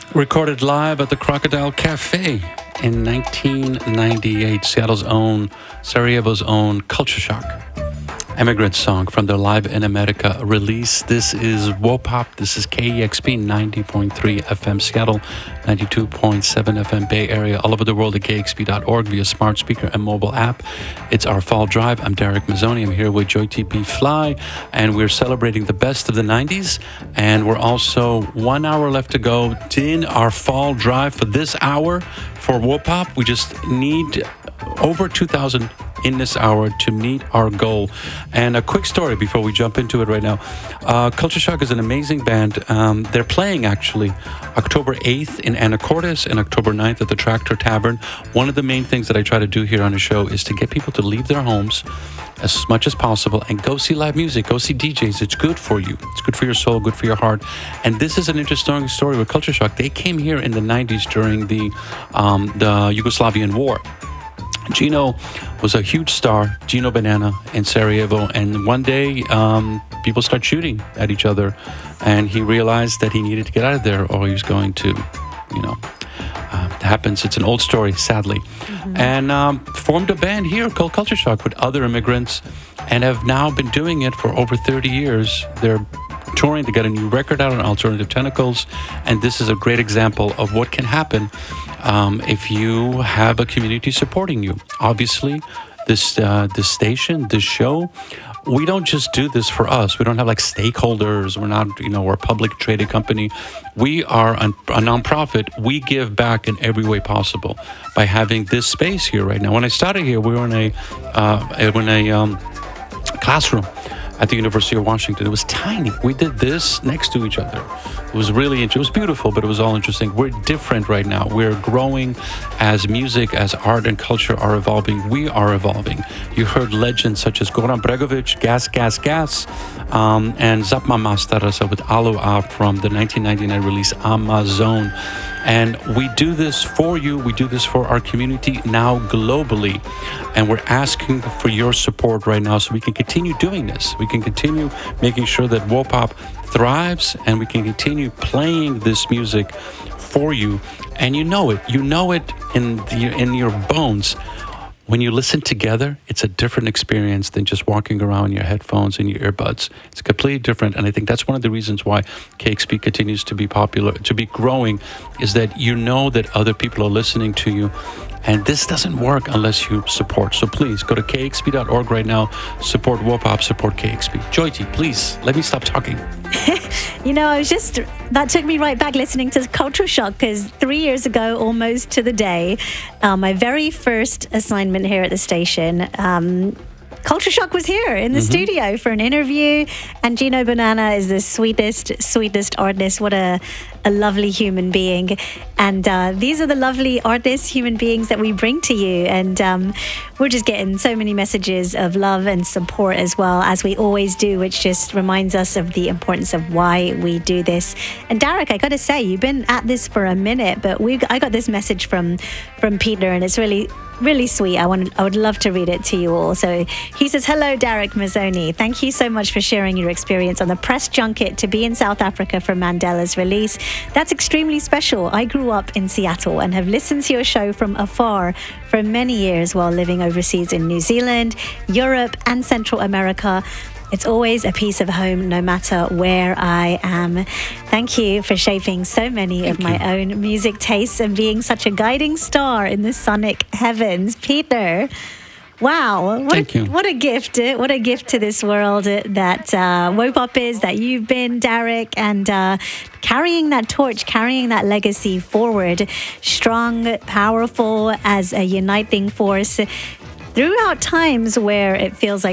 Recorded live at the Crocodile Cafe in 1998, Seattle's own, Sarajevo's own Culture Shock. Immigrant song from their Live in America release. This is WOPOP. This is KEXP 90.3 FM Seattle, 92.7 FM Bay Area, all over the world at KEXP.org via smart speaker and mobile app. It's our Fall Drive. I'm Derek Mazzoni. I'm here with Joy TP Fly, and we're celebrating the best of the 90s. And we're also 1 hour left to go in our Fall Drive for this hour for WOPOP. We just need over 2,000 in this hour to meet our goal. And a quick story before we jump into it right now. Culture Shock is an amazing band. They're playing actually October 8th in Anacortes and October 9th at the Tractor Tavern. One of the main things that I try to do here on the show is to get people to leave their homes as much as possible and go see live music, go see DJs. It's good for you. It's good for your soul, good for your heart. And this is an interesting story with Culture Shock. They came here in the 90s during the Yugoslavian War. Gino was a huge star, Gino Banana in Sarajevo, and one day people start shooting at each other, and he realized that he needed to get out of there or he was going to, it happens. It's an old story, sadly. Mm-hmm. And formed a band here called Culture Shock with other immigrants and have now been doing it for over 30 years. They're touring to get a new record out on Alternative Tentacles, and this is a great example of what can happen if you have a community supporting you. Obviously, this station, this show, we don't just do this for us. We don't have like stakeholders. We're not, we're a public traded company. We are a nonprofit. We give back in every way possible by having this space here right now. When I started here, we were in a classroom at the University of Washington. It was tiny. We did this next to each other. It was really, it was beautiful, but it was all interesting. We're different right now. We're growing as music, as art and culture are evolving. We are evolving. You heard legends such as Goran Bregovic, Gas, Gas, Gas, and Zapma Mastarasa with Aloha from the 1999 release Amazon. And we do this for you. We do this for our community now globally. And we're asking for your support right now so we can continue doing this. We can continue making sure that WOPOP thrives and we can continue playing this music for you. And you know it in your bones. When you listen together, it's a different experience than just walking around in your headphones and your earbuds. It's completely different. And I think that's one of the reasons why KEXP continues to be popular, to be growing, is that you know that other people are listening to you. And this doesn't work unless you support. So please go to KEXP.org right now. Support WOPOP, support KEXP. Joyty, please, let me stop talking. That took me right back listening to Culture Shock, because 3 years ago, almost to the day, my very first assignment here at the station, Culture Shock was here in the studio for an interview, and Gino Banana is the sweetest artist. What a lovely human being. And these are the lovely artists, human beings that we bring to you. And we're just getting so many messages of love and support as well, as we always do, which just reminds us of the importance of why we do this. And Derek, I got to say, you've been at this for a minute, but I got this message from Peter, and it's really sweet. I would love to read it to you all. So he says, "Hello, Derek Mazzoni. Thank you so much for sharing your experience on the press junket to be in South Africa for Mandela's release. That's extremely special. I grew up in Seattle and have listened to your show from afar for many years while living overseas in New Zealand, Europe, and Central America. It's always a piece of home, no matter where I am." Thank you for shaping so many of my own music tastes and being such a guiding star in the sonic heavens. Peter, wow. What a gift. What a gift to this world that WOPOP is, that you've been, Derek, and carrying that torch, carrying that legacy forward, strong, powerful as a uniting force throughout times where it feels like